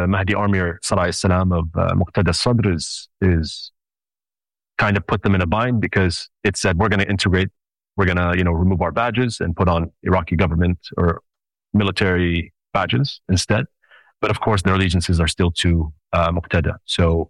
Mahdi Amir Sarai Salam of Muqtada Sadr is kind of put them in a bind, because it said, we're going to integrate, we're going to, remove our badges and put on Iraqi government or military badges instead. But of course, their allegiances are still to Muqtada. So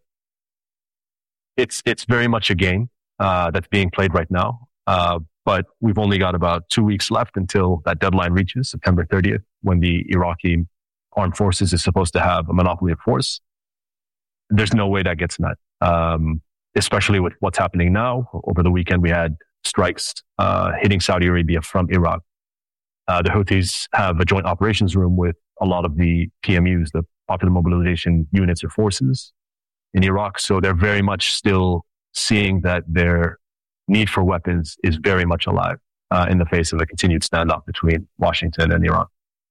it's very much a game that's being played right now. But we've only got about 2 weeks left until that deadline reaches, September 30th, when the Iraqi armed forces is supposed to have a monopoly of force. There's no way that gets met, especially with what's happening now. Over the weekend, we had strikes hitting Saudi Arabia from Iraq. The Houthis have a joint operations room with a lot of the PMUs, the Popular Mobilization Units or forces in Iraq. So they're very much still seeing that their need for weapons is very much alive in the face of a continued standoff between Washington and Iran.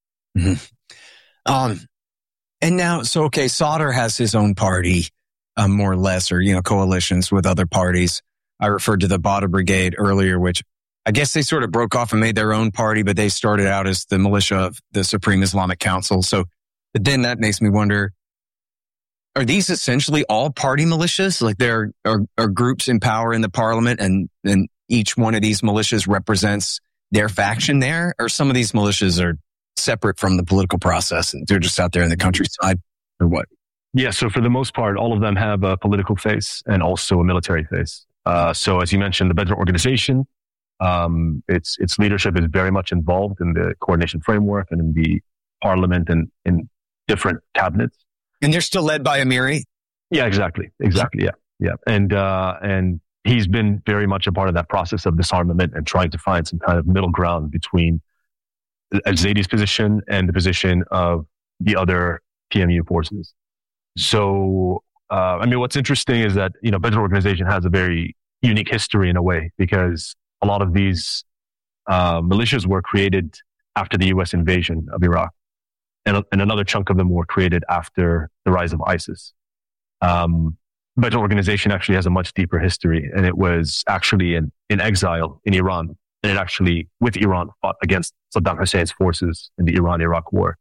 Mm-hmm. And now, Sadr has his own party, more or less, or, coalitions with other parties. I referred to the Badr Brigade earlier, which I guess they sort of broke off and made their own party, but they started out as the militia of the Supreme Islamic Council. So, but then that makes me wonder, are these essentially all party militias? Like there are groups in power in the parliament, and each one of these militias represents their faction there? Or some of these militias are separate from the political process and they're just out there in the countryside, or what? Yeah, so for the most part, all of them have a political face and also a military face. So as you mentioned, the Badr organization, its leadership is very much involved in the coordination framework and in the parliament and in different cabinets. And they're still led by Amiri? Yeah, exactly. Yeah. And he's been very much a part of that process of disarmament and trying to find some kind of middle ground between al-Zaydi's position and the position of the other PMU forces. So, what's interesting is that, Badr organization has a very unique history in a way, because a lot of these militias were created after the U.S. invasion of Iraq. And another chunk of them were created after the rise of ISIS. Badr organization actually has a much deeper history, and it was actually in exile in Iran. And it actually, with Iran, fought against Saddam Hussein's forces in the Iran-Iraq war.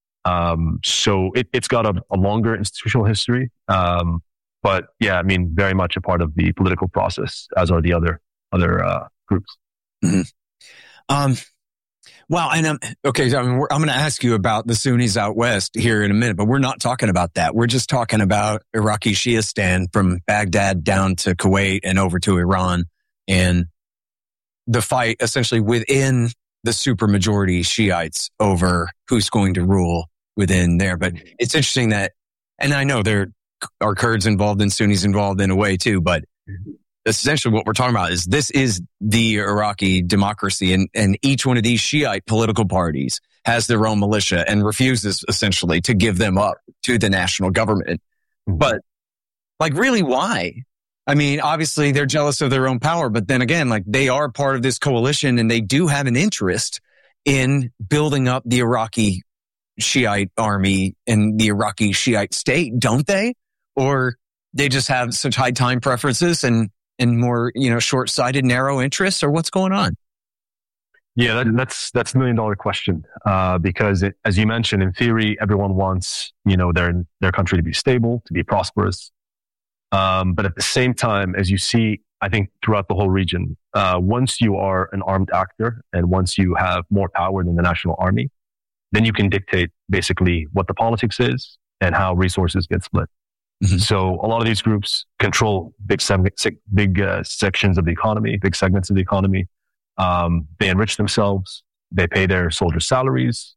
So it's got a longer institutional history. But yeah, very much a part of the political process, as are the other groups. Mm-hmm. Wow. And I'm going to ask you about the Sunnis out west here in a minute, but we're not talking about that. We're just talking about Iraqi Shiistan from Baghdad down to Kuwait and over to Iran, and the fight essentially within the supermajority Shiites over who's going to rule within there. But it's interesting that, and I know there are Kurds involved and Sunnis involved in a way too, but essentially what we're talking about is this is the Iraqi democracy, and each one of these Shiite political parties has their own militia and refuses essentially to give them up to the national government. But really, why? Obviously they're jealous of their own power, but then again, they are part of this coalition and they do have an interest in building up the Iraqi Shiite army and the Iraqi Shiite state, don't they? Or they just have such high time preferences and more, short-sighted, narrow interests, or what's going on? Yeah, that's $1 million question. Because as you mentioned, in theory, everyone wants, their country to be stable, to be prosperous. But at the same time, as you see, I think throughout the whole region, once you are an armed actor and once you have more power than the national army, then you can dictate basically what the politics is and how resources get split. Mm-hmm. So a lot of these groups control big sections of the economy, big segments of the economy. They enrich themselves. They pay their soldiers' salaries.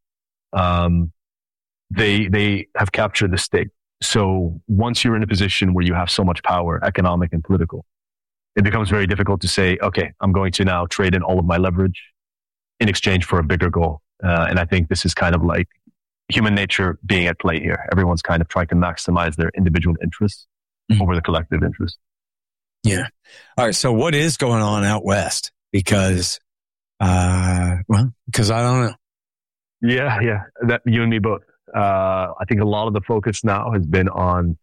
They have captured the state. So once you're in a position where you have so much power, economic and political, it becomes very difficult to say, okay, I'm going to now trade in all of my leverage in exchange for a bigger goal. And I think this is kind of like human nature being at play here. Everyone's kind of trying to maximize their individual interests over the collective interest. Yeah. All right. So what is going on out west? Because I don't know. Yeah. That you and me both. I think a lot of the focus now has been on,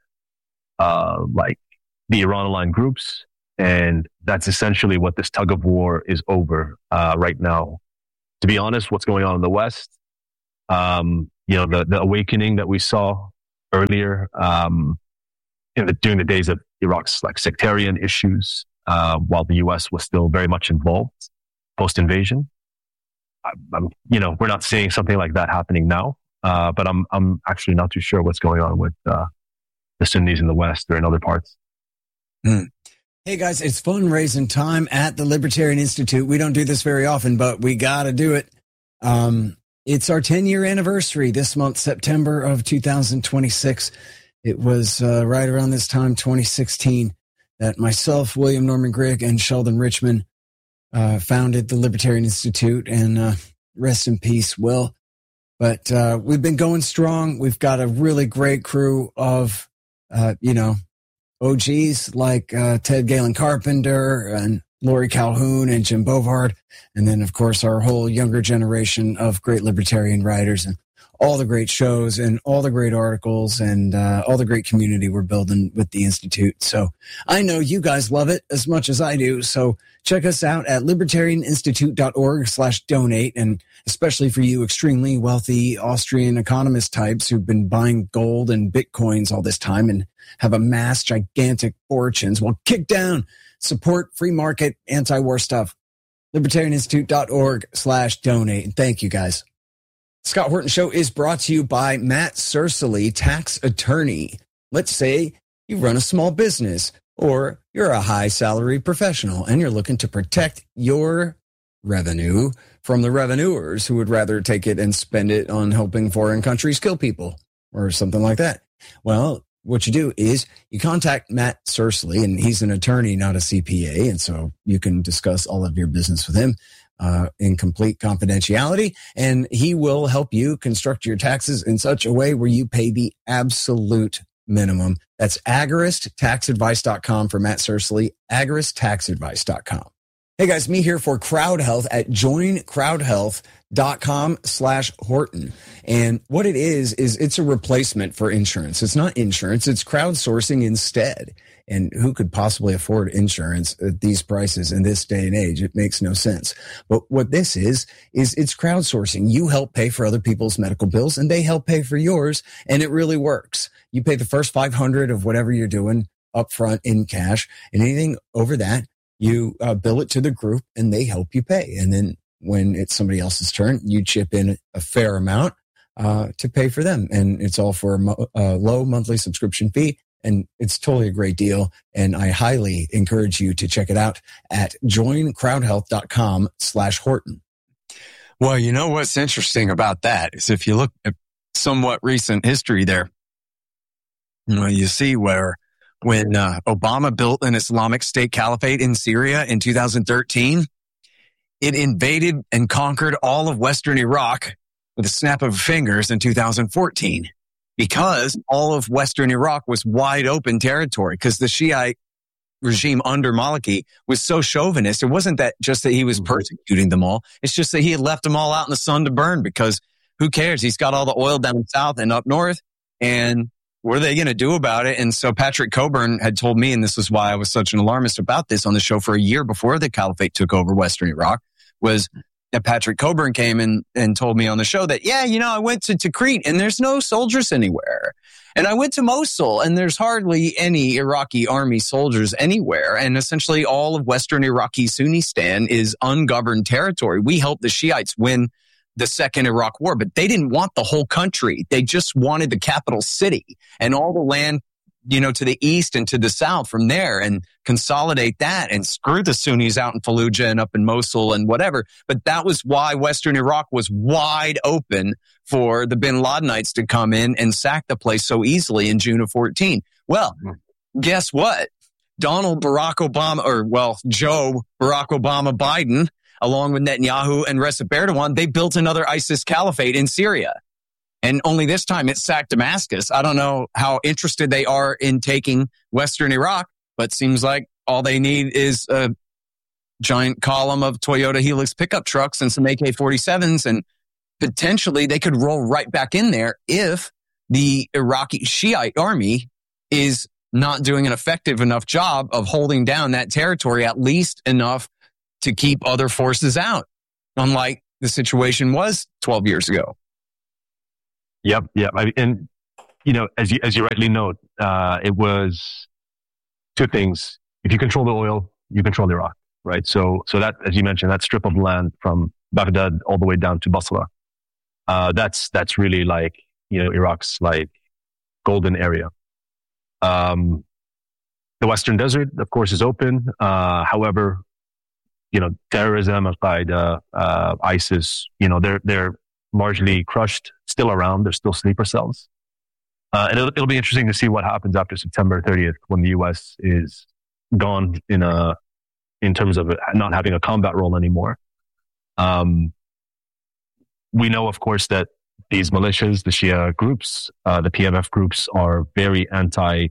the Iran-aligned groups. And that's essentially what this tug of war is over, right now. To be honest, what's going on in the West, the awakening that we saw earlier, during the days of Iraq's like sectarian issues, while the U.S. was still very much involved post-invasion. We're not seeing something like that happening now, but I'm actually not too sure what's going on with the Sunnis in the West or in other parts. Hey guys, it's fundraising time at the Libertarian Institute. We don't do this very often, but we got to do it. It's our 10-year anniversary this month, September of 2026. It was right around this time, 2016, that myself, William Norman Grigg, and Sheldon Richman founded the Libertarian Institute, and rest in peace, Will. But we've been going strong. We've got a really great crew of, OGs like Ted Galen Carpenter and Lori Calhoun and Jim Bovard. And then, of course, our whole younger generation of great libertarian writers and all the great shows and all the great articles and all the great community we're building with the Institute. So I know you guys love it as much as I do. So check us out at libertarianinstitute.org/donate. And especially for you extremely wealthy Austrian economist types who've been buying gold and Bitcoins all this time and have amassed gigantic fortunes, well, kick down, support free market, anti-war stuff. libertarianinstitute.org/donate. And thank you guys. Scott Horton Show is brought to you by Matt Cercily, tax attorney. Let's say you run a small business or you're a high salary professional and you're looking to protect your revenue from the revenuers who would rather take it and spend it on helping foreign countries kill people or something like that. Well, what you do is you contact Matt Cercily, and he's an attorney, not a CPA. And so you can discuss all of your business with him in complete confidentiality, and he will help you construct your taxes in such a way where you pay the absolute minimum. That's agoristaxadvice.com for Matt Cercily, agoristaxadvice.com. Hey guys, me here for Crowd Health at joincrowdhealth.com/Horton. And what it is it's a replacement for insurance. It's not insurance, it's crowdsourcing instead. And who could possibly afford insurance at these prices in this day and age? It makes no sense. But what this is it's crowdsourcing. You help pay for other people's medical bills and they help pay for yours. And it really works. You pay the first $500 of whatever you're doing upfront in cash, and anything over that, you bill it to the group and they help you pay. And then when it's somebody else's turn, you chip in a fair amount to pay for them. And it's all for a low monthly subscription fee. And it's totally a great deal. And I highly encourage you to check it out at joincrowdhealth.com/Horton. Well, you know what's interesting about that is if you look at somewhat recent history there, you see where when Obama built an Islamic State caliphate in Syria in 2013, it invaded and conquered all of Western Iraq with a snap of fingers in 2014. Because all of Western Iraq was wide open territory, because the Shiite regime under Maliki was so chauvinist. It wasn't that just that he was persecuting them all. It's just that he had left them all out in the sun to burn, because who cares? He's got all the oil down south and up north. And what are they going to do about it? And so Patrick Coburn had told me, and this is why I was such an alarmist about this on the show for a year before the caliphate took over Western Iraq, was that Patrick Coburn came and told me on the show that, I went to Tikrit and there's no soldiers anywhere. And I went to Mosul and there's hardly any Iraqi army soldiers anywhere. And essentially all of Western Iraqi Sunnistan is ungoverned territory. We helped the Shiites win the Second Iraq War, but they didn't want the whole country. They just wanted the capital city and all the land, to the east and to the south from there, and consolidate that and screw the Sunnis out in Fallujah and up in Mosul and whatever. But that was why Western Iraq was wide open for the bin Ladenites to come in and sack the place so easily in June of 14. Well, guess what? Joe Barack Obama Biden, along with Netanyahu and Recep Erdogan, they built another ISIS caliphate in Syria. And only this time it sacked Damascus. I don't know how interested they are in taking Western Iraq, but seems like all they need is a giant column of Toyota Hilux pickup trucks and some AK-47s, and potentially they could roll right back in there if the Iraqi Shiite army is not doing an effective enough job of holding down that territory, at least enough to keep other forces out, unlike the situation was 12 years ago. Yep. And as you rightly note, it was two things. If you control the oil, you control Iraq, right? So that, as you mentioned, that strip of land from Baghdad all the way down to Basra, that's really like, Iraq's like golden area. The Western Desert, of course, is open. However, terrorism, Al-Qaeda, ISIS, they're largely crushed, still around. They're still sleeper cells. And it'll be interesting to see what happens after September 30th when the U.S. is gone in terms of not having a combat role anymore. We know, of course, that these militias, the Shia groups, the PMF groups, are very anti,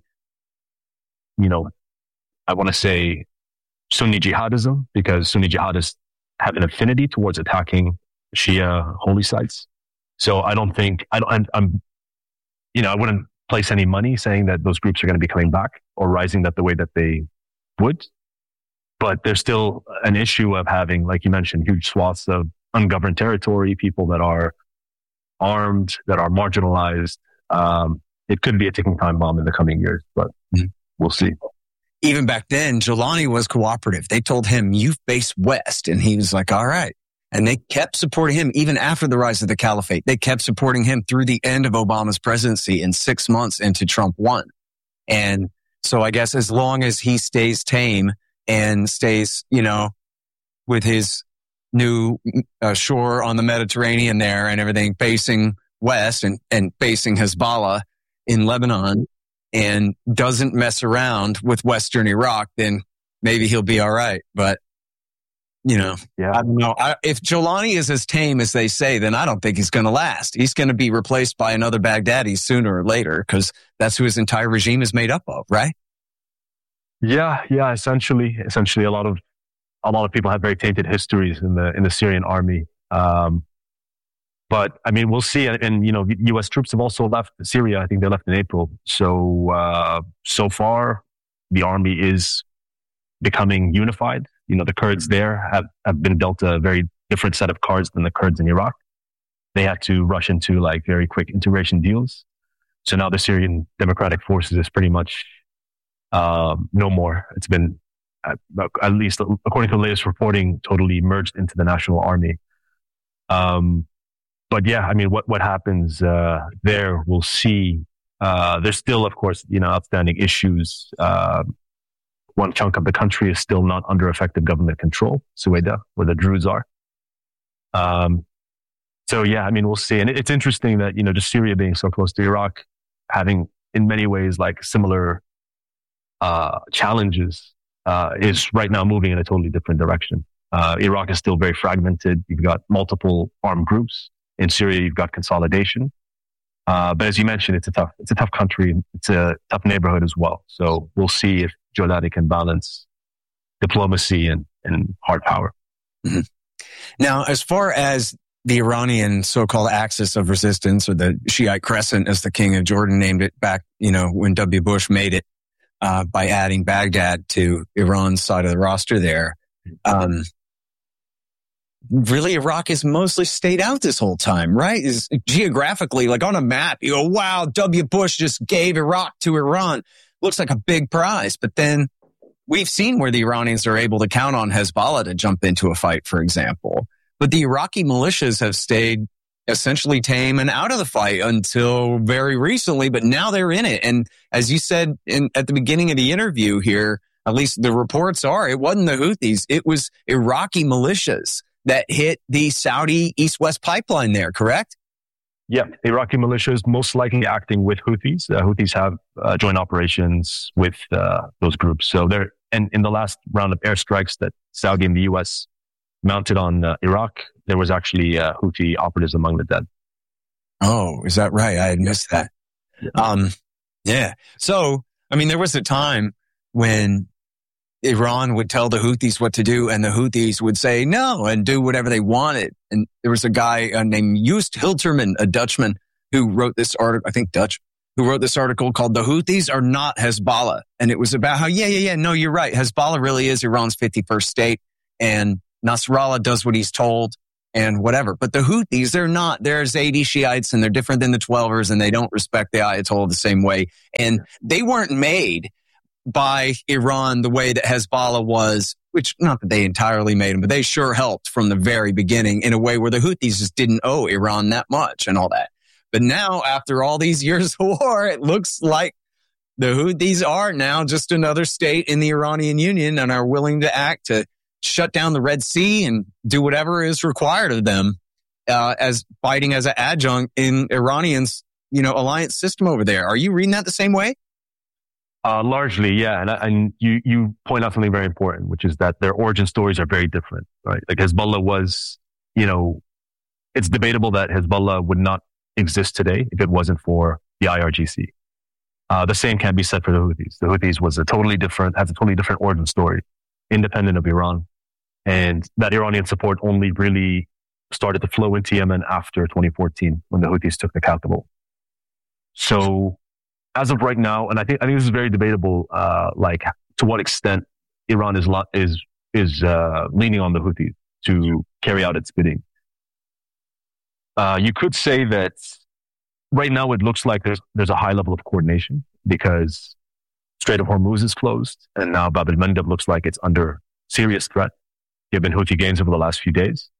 I want to say Sunni jihadism, because Sunni jihadists have an affinity towards attacking Shia holy sites. So I wouldn't place any money saying that those groups are going to be coming back or rising up the way that they would. But there's still an issue of having, like you mentioned, huge swaths of ungoverned territory, people that are armed, that are marginalized. It could be a ticking time bomb in the coming years, but we'll see. Even back then, Jilani was cooperative. They told him, you face west. And he was like, all right. And they kept supporting him even after the rise of the caliphate. They kept supporting him through the end of Obama's presidency and 6 months into Trump won. And so I guess as long as he stays tame and stays, with his new shore on the Mediterranean there and everything facing west and facing Hezbollah in Lebanon and doesn't mess around with Western Iraq, then maybe he'll be all right. But, I don't know. If Jilani is as tame as they say, then I don't think he's going to last. He's going to be replaced by another Baghdadi sooner or later because that's who his entire regime is made up of, right? Yeah. Essentially, a lot of people have very tainted histories in the Syrian army. But I mean, we'll see. And U.S. troops have also left Syria. I think they left in April. So far, the army is becoming unified. The Kurds there have been dealt a very different set of cards than the Kurds in Iraq. They had to rush into like very quick integration deals. So now the Syrian Democratic Forces is pretty much no more. It's been, at least according to the latest reporting, totally merged into the national army. But yeah, I mean, what happens there, we'll see. There's still, of course, outstanding issues. One chunk of the country is still not under effective government control, Sueda, where the Druze are. So yeah, I mean, we'll see. And it's interesting that, just Syria being so close to Iraq, having in many ways like similar challenges, is right now moving in a totally different direction. Iraq is still very fragmented. You've got multiple armed groups. In Syria, you've got consolidation. But as you mentioned, it's a tough country. It's a tough neighborhood as well. So we'll see if Jilani can balance diplomacy and hard power. Mm-hmm. Now, as far as the Iranian so-called axis of resistance, or the Shiite Crescent, as the King of Jordan named it back, when W. Bush made it, by adding Baghdad to Iran's side of the roster there. Really, Iraq has mostly stayed out this whole time, right? Is geographically, like on a map, you go, wow, W. Bush just gave Iraq to Iran. Looks like a big prize. But then we've seen where the Iranians are able to count on Hezbollah to jump into a fight, for example. But the Iraqi militias have stayed essentially tame and out of the fight until very recently, but now they're in it. And as you said at the beginning of the interview here, at least the reports are, it wasn't the Houthis, it was Iraqi militias that hit the Saudi East-West pipeline there, correct? Yeah, the Iraqi militias most likely acting with Houthis. Houthis have joint operations with those groups. So and in the last round of airstrikes that Saudi and the U.S. mounted on Iraq, there was actually Houthi operatives among the dead. Oh, is that right? I had missed that. Yeah. So, I mean, there was a time when Iran would tell the Houthis what to do, and the Houthis would say no and do whatever they wanted. And there was a guy named Joost Hilterman, a Dutchman, who wrote this article, I think Dutch, who wrote this article called "The Houthis Are Not Hezbollah." And it was about how, no, you're right. Hezbollah really is Iran's 51st state, and Nasrallah does what he's told. and whatever. But the Houthis, they're not. They're Zaidi Shiites, and they're different than the Twelvers, and they don't respect the Ayatollah the same way. And they weren't made by Iran the way that Hezbollah was, which not that they entirely made them, but they sure helped from the very beginning in a way where the Houthis just didn't owe Iran that much and all that. But now, after all these years of war, it looks like the Houthis are now just another state in the Iranian Union and are willing to act to shut down the Red Sea and do whatever is required of them as fighting as an adjunct in Iranians, alliance system over there. Are you reading that the same way? Largely, yeah. And you point out something very important, which is that their origin stories are very different, right? Like Hezbollah was, it's debatable that Hezbollah would not exist today if it wasn't for the IRGC. The same can be said for the Houthis. The Houthis has a totally different origin story, independent of Iran. And that Iranian support only really started to flow into Yemen after 2014 when the Houthis took the capital. So as of right now, and I think this is very debatable, to what extent Iran is leaning on the Houthis to carry out its bidding. You could say that right now it looks like there's a high level of coordination because Strait of Hormuz is closed, and now Bab el-Mandeb looks like it's under serious threat given Houthi gains over the last few days.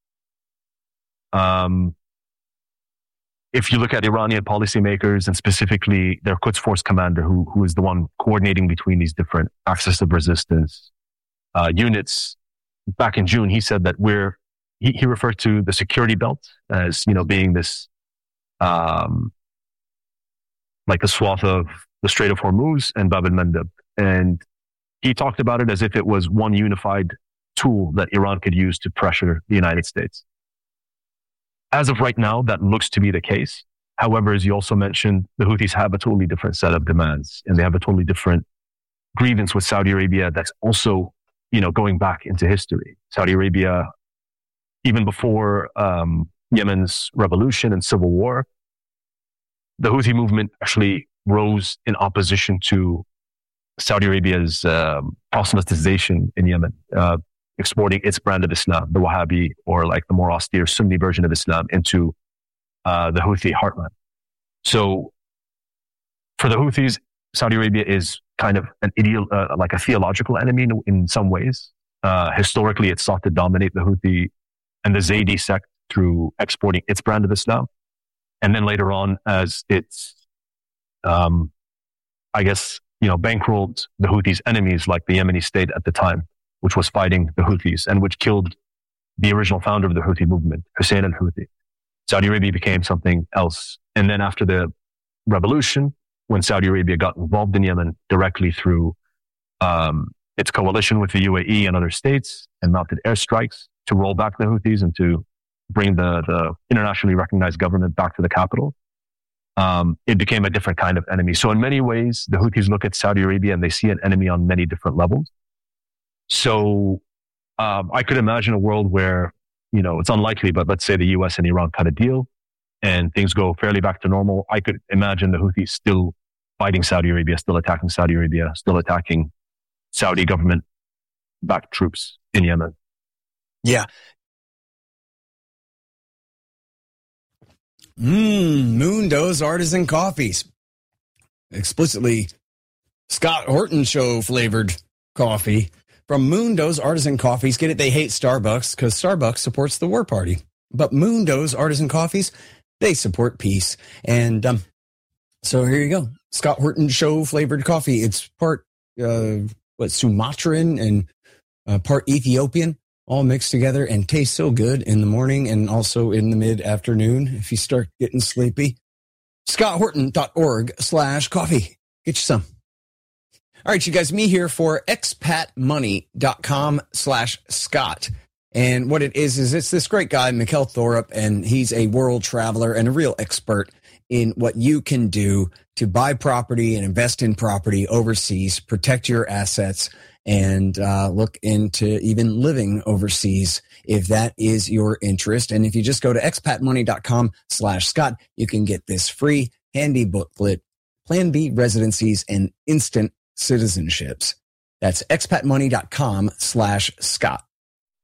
If you look at Iranian policymakers and specifically their Quds Force commander, who is the one coordinating between these different axis of resistance units, back in June, he said that he referred to the security belt as, being this, like the swath of the Strait of Hormuz and Bab el-Mandeb. And he talked about it as if it was one unified tool that Iran could use to pressure the United States. As of right now, that looks to be the case. However, as you also mentioned, the Houthis have a totally different set of demands, and they have a totally different grievance with Saudi Arabia that's also, going back into history. Saudi Arabia, even before Yemen's revolution and civil war, the Houthi movement actually rose in opposition to Saudi Arabia's proselytization in Yemen, exporting its brand of Islam, the Wahhabi, or like the more austere Sunni version of Islam, into the Houthi heartland. So for the Houthis, Saudi Arabia is kind of like a theological enemy in some ways. Historically, it sought to dominate the Houthi and the Zaidi sect through exporting its brand of Islam. And then later on, as it's, bankrolled the Houthis' enemies, like the Yemeni state at the time, which was fighting the Houthis and which killed the original founder of the Houthi movement, Hussein al-Houthi. Saudi Arabia became something else. And then after the revolution, when Saudi Arabia got involved in Yemen directly through its coalition with the UAE and other states and mounted airstrikes to roll back the Houthis and to bring the internationally recognized government back to the capital, it became a different kind of enemy. So in many ways, the Houthis look at Saudi Arabia and they see an enemy on many different levels. So I could imagine a world where, it's unlikely, but let's say the US and Iran cut a deal and things go fairly back to normal. I could imagine the Houthis still fighting Saudi Arabia, still attacking Saudi Arabia, still attacking Saudi government-backed troops in Yemen. Yeah. Mundo's Artisan Coffees. Explicitly Scott Horton Show flavored coffee from Mundo's Artisan Coffees. Get it? They hate Starbucks because Starbucks supports the war party. But Mundo's Artisan Coffees, they support peace. And so here you go. Scott Horton Show flavored coffee. It's part Sumatran and part Ethiopian, all mixed together and tastes so good in the morning and also in the mid-afternoon if you start getting sleepy. ScottHorton.org/coffee. Get you some. All right, you guys, me here for expatmoney.com/Scott. And what it is it's this great guy, Mikkel Thorup, and he's a world traveler and a real expert in what you can do to buy property and invest in property overseas, protect your assets, and look into even living overseas if that is your interest. And if you just go to expatmoney.com/Scott, you can get this free handy booklet, Plan B residencies and instant citizenships. That's expatmoney.com/Scott.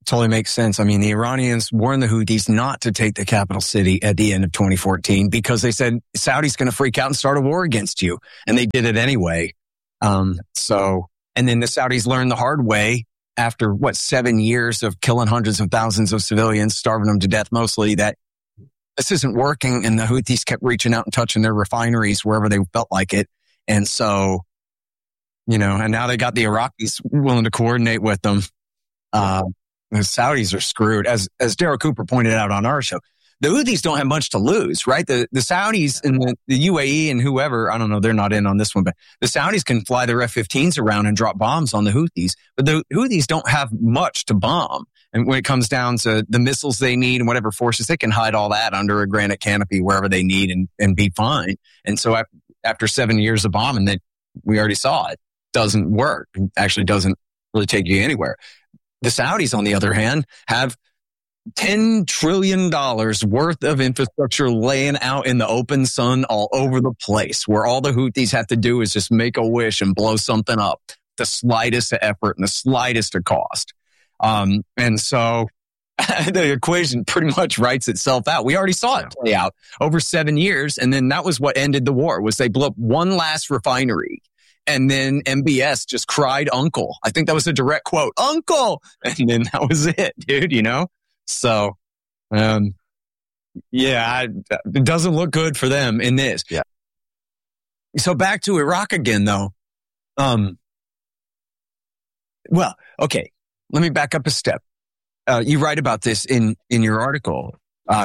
totally makes sense. I mean, the Iranians warned the Houthis not to take the capital city at the end of 2014 because they said Saudi's going to freak out and start a war against you. And they did it anyway. And then the Saudis learned the hard way after 7 years of killing hundreds of thousands of civilians, starving them to death mostly, that this isn't working. And the Houthis kept reaching out and touching their refineries wherever they felt like it. And so, and now they got the Iraqis willing to coordinate with them. The Saudis are screwed. As Daryl Cooper pointed out on our show, the Houthis don't have much to lose, right? The Saudis and the UAE and whoever, I don't know, they're not in on this one, but the Saudis can fly their F-15s around and drop bombs on the Houthis, but the Houthis don't have much to bomb. And when it comes down to the missiles they need and whatever forces, they can hide all that under a granite canopy wherever they need and be fine. And so after 7 years of bombing, that we already saw it doesn't work. It actually doesn't really take you anywhere. The Saudis, on the other hand, have $10 trillion worth of infrastructure laying out in the open sun all over the place, where all the Houthis have to do is just make a wish and blow something up, the slightest of effort and the slightest of cost. And so the equation pretty much writes itself out. We already saw it play out over 7 years. And then that was what ended the war, was they blew up one last refinery. And then MBS just cried uncle. I think that was a direct quote, uncle. And then that was it, dude, So, it doesn't look good for them in this. Yeah. So back to Iraq again, though. Well, okay. Let me back up a step. You write about this in your article.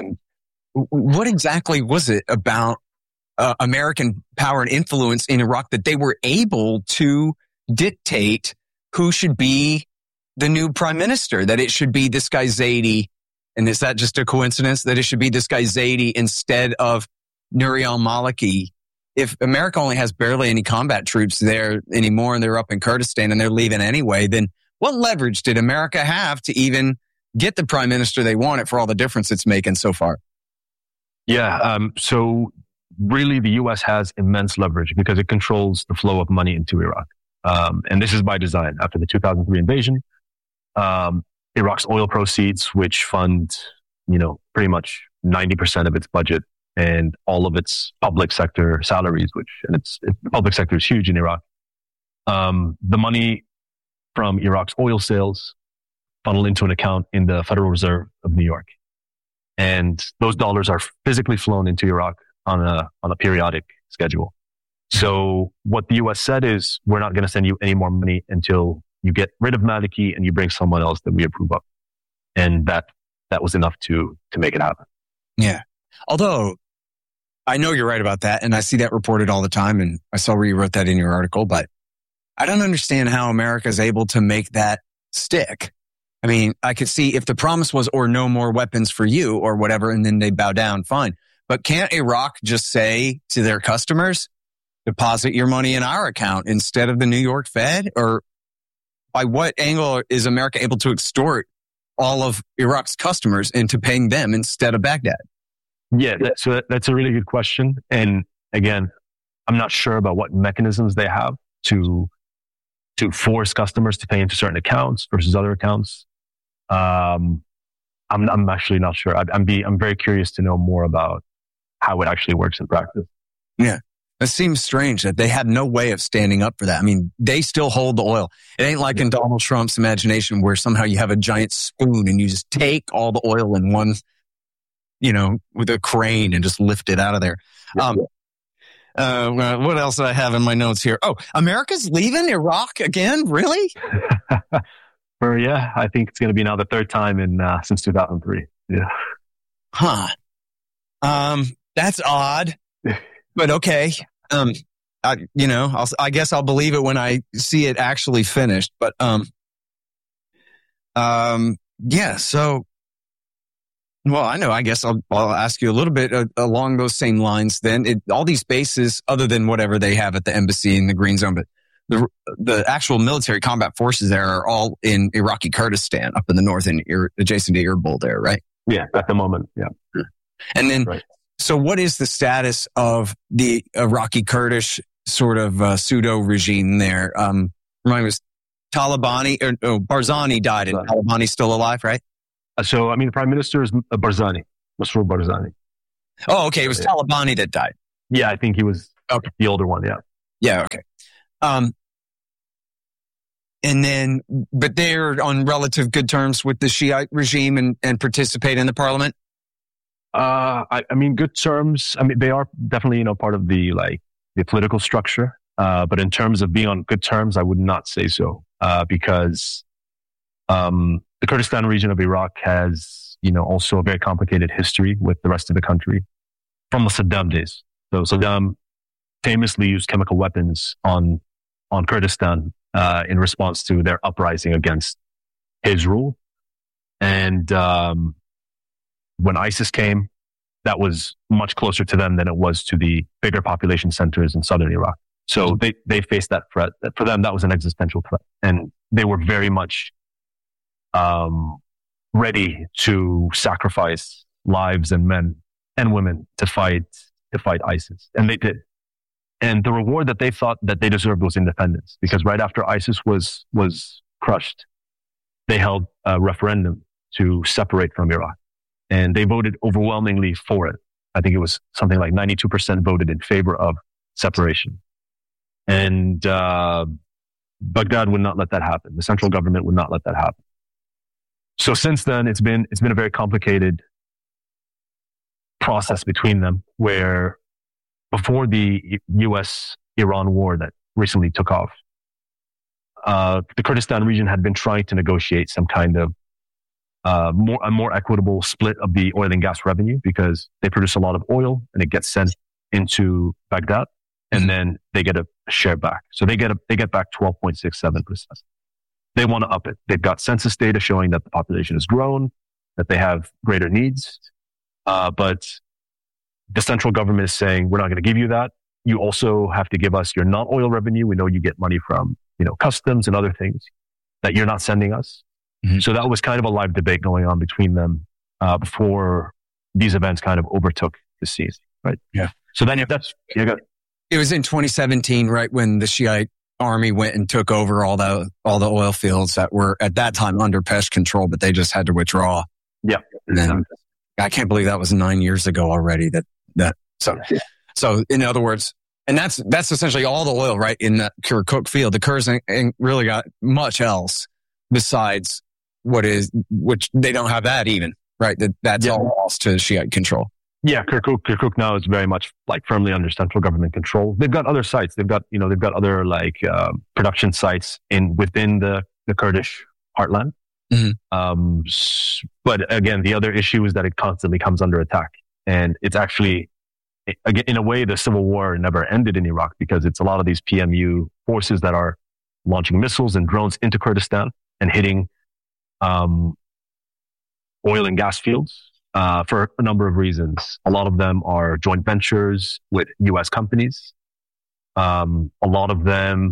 What exactly was it about American power and influence in Iraq that they were able to dictate who should be the new prime minister, that it should be this guy Zaidi? And is that just a coincidence that it should be this guy Zaidi instead of Nouri al-Maliki? If America only has barely any combat troops there anymore and they're up in Kurdistan and they're leaving anyway, then what leverage did America have to even get the prime minister they wanted for all the difference it's making so far? Yeah. So really the U.S. has immense leverage because it controls the flow of money into Iraq. And this is by design. After the 2003 invasion, Iraq's oil proceeds, which fund, pretty much 90% of its budget and all of its public sector salaries, the public sector is huge in Iraq. The money from Iraq's oil sales funnel into an account in the Federal Reserve of New York. And those dollars are physically flown into Iraq on a periodic schedule. So what the U.S. said is, we're not going to send you any more money until you get rid of Maliki and you bring someone else that we approve of. And that was enough to make it happen. Yeah. Although I know you're right about that. And I see that reported all the time. And I saw where you wrote that in your article, but I don't understand how America is able to make that stick. I mean, I could see if the promise was, or no more weapons for you or whatever, and then they bow down, fine. But can't Iraq just say to their customers, deposit your money in our account instead of the New York Fed? Or by what angle is America able to extort all of Iraq's customers into paying them instead of Baghdad? Yeah, so that's a really good question. And again, I'm not sure about what mechanisms they have to force customers to pay into certain accounts versus other accounts. I'm actually not sure. I'm very curious to know more about how it actually works in practice. Yeah. It seems strange that they had no way of standing up for that. I mean, they still hold the oil. It ain't like in Donald Trump's imagination where somehow you have a giant spoon and you just take all the oil in one, with a crane and just lift it out of there. Yeah. What else do I have in my notes here? Oh, America's leaving Iraq again? Really? Yeah, I think it's going to be now the third time since 2003. Yeah. Huh. That's odd. But okay. I guess I'll believe it when I see it actually finished. But yeah. So, well, I know. I guess I'll ask you a little bit along those same lines. Then all these bases, other than whatever they have at the embassy in the Green Zone, but the actual military combat forces there are all in Iraqi Kurdistan, up in the north and adjacent to Erbil there, right? Yeah, at the moment. Yeah. And then, right. So what is the status of the Iraqi Kurdish sort of pseudo regime there? Remind us, Barzani died, and Talabani's still alive, right? So, I mean, the prime minister is Barzani, Masroor Barzani. Oh, okay. It was Talabani that died. Yeah, I think he was the older one. Yeah. Yeah. Okay. And then, but they're on relative good terms with the Shiite regime and participate in the parliament. I mean, good terms. I mean, they are definitely, part of the political structure. But in terms of being on good terms, I would not say so. Because, the Kurdistan region of Iraq has, also a very complicated history with the rest of the country from the Saddam days. So Saddam famously used chemical weapons on Kurdistan, in response to their uprising against his rule. And, when ISIS came, that was much closer to them than it was to the bigger population centers in southern Iraq. So they faced that threat. For them, that was an existential threat. And they were very much ready to sacrifice lives and men and women to fight ISIS. And they did. And the reward that they thought that they deserved was independence, because right after ISIS was crushed, they held a referendum to separate from Iraq. And they voted overwhelmingly for it. I think it was something like 92% voted in favor of separation. And Baghdad would not let that happen. The central government would not let that happen. So since then, it's been a very complicated process between them, where before the U.S.-Iran war that recently took off, the Kurdistan region had been trying to negotiate some kind of a more equitable split of the oil and gas revenue, because they produce a lot of oil and it gets sent into Baghdad, and then they get a share back. So they get back 12.67%. They want to up it. They've got census data showing that the population has grown, that they have greater needs, but the central government is saying, we're not going to give you that. You also have to give us your non-oil revenue. We know you get money from, customs and other things that you're not sending us. Mm-hmm. So that was kind of a live debate going on between them before these events kind of overtook the scene, right? Yeah. So then it was in 2017, right, when the Shiite army went and took over all the oil fields that were at that time under Peshmerga control, but they just had to withdraw. Yeah. And then I can't believe that was 9 years ago already. So in other words, and that's essentially all the oil, right, in that Kirkuk field. The Kurds ain't really got much else besides which they don't have that even, right? That's all lost to Shiite control. Yeah, Kirkuk now is very much firmly under central government control. They've got other sites. They've got other production sites within the Kurdish heartland. Mm-hmm. But again, the other issue is that it constantly comes under attack, and it's actually, again, in a way, the civil war never ended in Iraq, because it's a lot of these PMU forces that are launching missiles and drones into Kurdistan and hitting oil and gas fields. For a number of reasons. A lot of them are joint ventures with U.S. companies. A lot of them,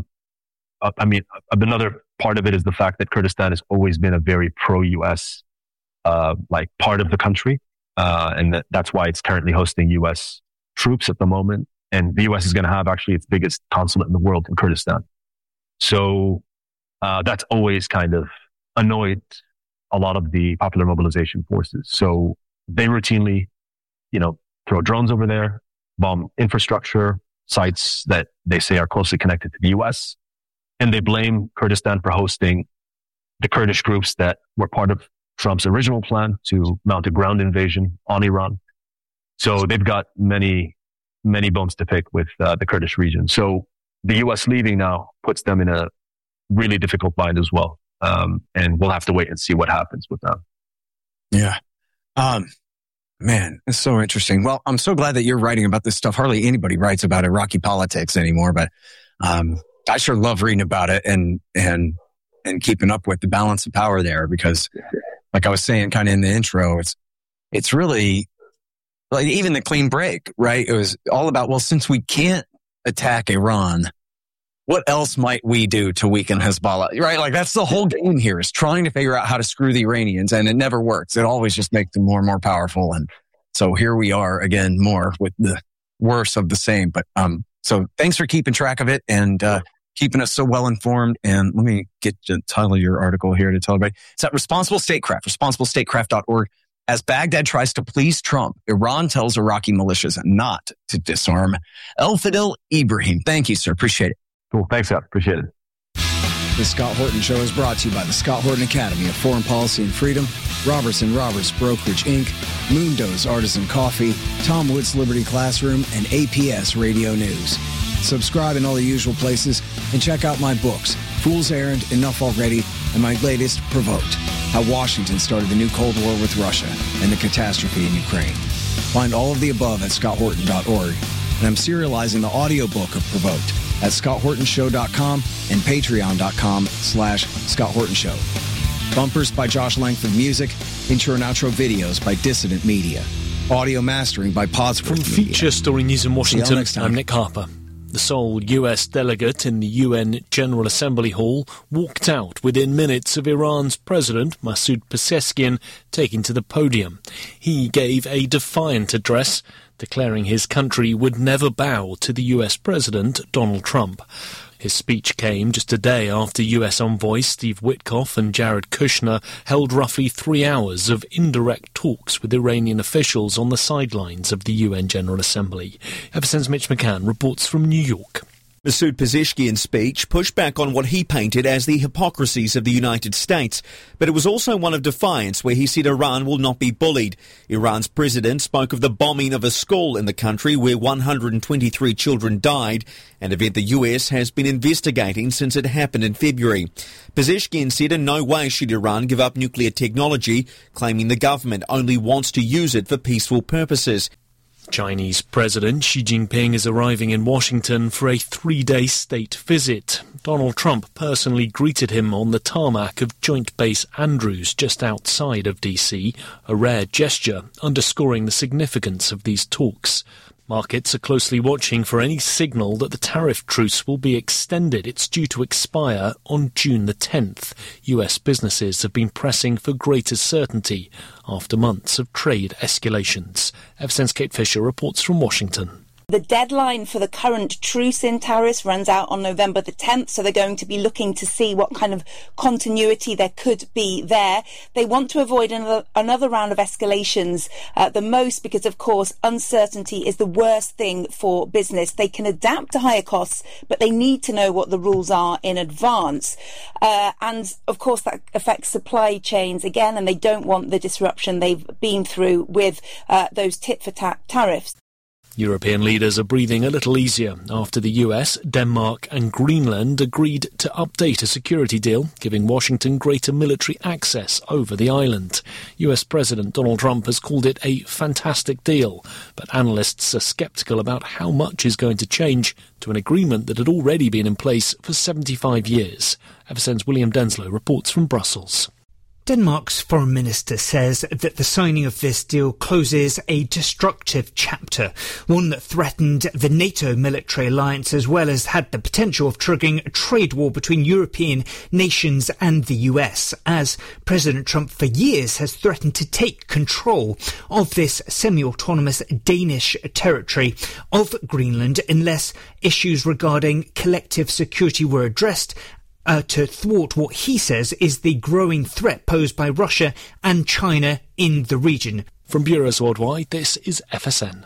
another part of it is the fact that Kurdistan has always been a very pro-U.S. Part of the country, and that's why it's currently hosting U.S. troops at the moment. And the U.S. is going to have actually its biggest consulate in the world in Kurdistan. So that's always kind of annoyed a lot of the popular mobilization forces. So they routinely, throw drones over there, bomb infrastructure, sites that they say are closely connected to the U.S., and they blame Kurdistan for hosting the Kurdish groups that were part of Trump's original plan to mount a ground invasion on Iran. So they've got many, many bones to pick with the Kurdish region. So the U.S. leaving now puts them in a really difficult bind as well. And we'll have to wait and see what happens with them. Yeah. Man, it's so interesting. Well, I'm so glad that you're writing about this stuff. Hardly anybody writes about Iraqi politics anymore, but I sure love reading about it and keeping up with the balance of power there, because like I was saying kind of in the intro, it's really like even the clean break, right? It was all about, well, since we can't attack Iran, what else might we do to weaken Hezbollah, right? Like that's the whole game here, is trying to figure out how to screw the Iranians, and it never works. It always just makes them more and more powerful. And so here we are again, more with the worse of the same. But so thanks for keeping track of it, and keeping us so well informed. And let me get the title of your article here to tell everybody. It's at Responsible Statecraft, responsiblestatecraft.org. As Baghdad tries to please Trump, Iran tells Iraqi militias not to disarm. El-Fadil Ibrahim. Thank you, sir. Appreciate it. Cool. Thanks, Scott. Appreciate it. The Scott Horton Show is brought to you by the Scott Horton Academy of Foreign Policy and Freedom, Robertson Roberts Brokerage, Inc., Moondo's Artisan Coffee, Tom Woods Liberty Classroom, and APS Radio News. Subscribe in all the usual places and check out my books, Fool's Errand, Enough Already, and my latest, Provoked, How Washington Started the New Cold War with Russia and the Catastrophe in Ukraine. Find all of the above at scotthorton.org, and I'm serializing the audiobook of Provoked at scotthortonshow.com and patreon.com/Scott Horton Show. Bumpers by Josh Langford Music, intro and outro videos by Dissident Media. Audio mastering by Podsworth From Media. Feature Story News in Washington, next time. I'm Nick Harper. The sole US delegate in the UN General Assembly Hall walked out within minutes of Iran's President, Masoud Pezeshkian, taking to the podium. He gave a defiant address, declaring his country would never bow to the US President, Donald Trump. His speech came just a day after US envoys Steve Witkoff and Jared Kushner held roughly 3 hours of indirect talks with Iranian officials on the sidelines of the UN General Assembly. FSN's Mitch McCann reports from New York. Masoud Pezeshkian's speech pushed back on what he painted as the hypocrisies of the United States, but it was also one of defiance, where he said Iran will not be bullied. Iran's president spoke of the bombing of a school in the country where 123 children died, an event the US has been investigating since it happened in February. Pezeshkian said in no way should Iran give up nuclear technology, claiming the government only wants to use it for peaceful purposes. Chinese President Xi Jinping is arriving in Washington for a 3-day state visit. Donald Trump personally greeted him on the tarmac of Joint Base Andrews just outside of D.C., a rare gesture underscoring the significance of these talks. Markets are closely watching for any signal that the tariff truce will be extended. It's due to expire on June the 10th. US businesses have been pressing for greater certainty after months of trade escalations. FSN's Kate Fisher reports from Washington. The deadline for the current truce in tariffs runs out on November the 10th, so they're going to be looking to see what kind of continuity there could be there. They want to avoid another round of escalations the most because, of course, uncertainty is the worst thing for business. They can adapt to higher costs, but they need to know what the rules are in advance. And, of course, that affects supply chains again, and they don't want the disruption they've been through with those tit-for-tat tariffs. European leaders are breathing a little easier after the US, Denmark and Greenland agreed to update a security deal, giving Washington greater military access over the island. US President Donald Trump has called it a fantastic deal, but analysts are sceptical about how much is going to change to an agreement that had already been in place for 75 years. FSN's William Denslow reports from Brussels. Denmark's foreign minister says that the signing of this deal closes a destructive chapter, one that threatened the NATO military alliance as well as had the potential of triggering a trade war between European nations and the US, as President Trump for years has threatened to take control of this semi-autonomous Danish territory of Greenland unless issues regarding collective security were addressed to thwart what he says is the growing threat posed by Russia and China in the region. From Bureaus Worldwide, this is FSN.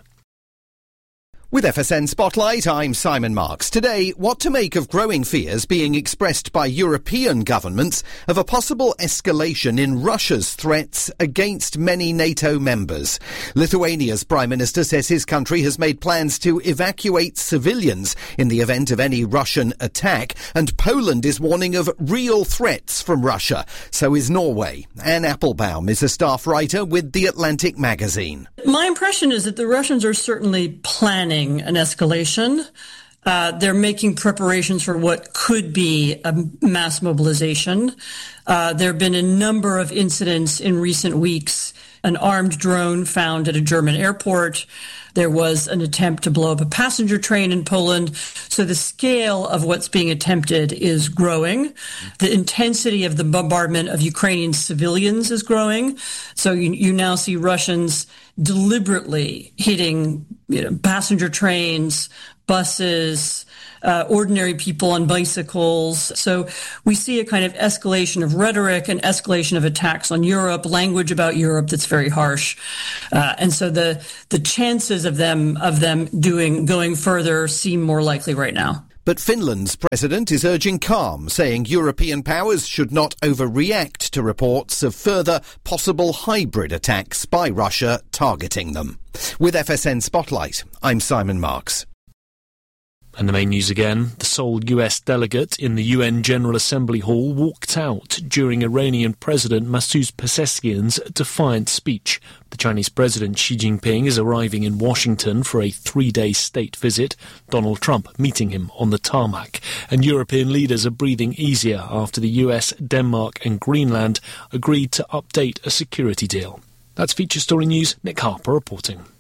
With FSN Spotlight, I'm Simon Marks. Today, what to make of growing fears being expressed by European governments of a possible escalation in Russia's threats against many NATO members. Lithuania's Prime Minister says his country has made plans to evacuate civilians in the event of any Russian attack, and Poland is warning of real threats from Russia. So is Norway. Anne Applebaum is a staff writer with The Atlantic magazine. My impression is that the Russians are certainly planning an escalation. They're making preparations for what could be a mass mobilization. There have been a number of incidents in recent weeks. An armed drone found at a German airport. There was an attempt to blow up a passenger train in Poland. So the scale of what's being attempted is growing. The intensity of the bombardment of Ukrainian civilians is growing. So you now see Russians deliberately hitting passenger trains, buses, ordinary people on bicycles. So we see a kind of escalation of rhetoric and escalation of attacks on Europe, language about Europe that's very harsh. And so the chances of them going further seem more likely right now. But Finland's president is urging calm, saying European powers should not overreact to reports of further possible hybrid attacks by Russia targeting them. With FSN Spotlight, I'm Simon Marks. And the main news again, the sole US delegate in the UN General Assembly Hall walked out during Iranian President Masoud Pezeshkian's defiant speech. The Chinese President Xi Jinping is arriving in Washington for a 3-day state visit, Donald Trump meeting him on the tarmac. And European leaders are breathing easier after the US, Denmark and Greenland agreed to update a security deal. That's Feature Story News. Nick Harper reporting.